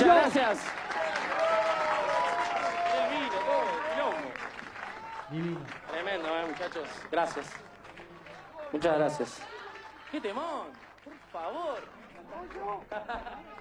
Gracias. Divino. Tremendo, muchachos. Gracias. Muchas gracias. ¡Qué temón! Por favor.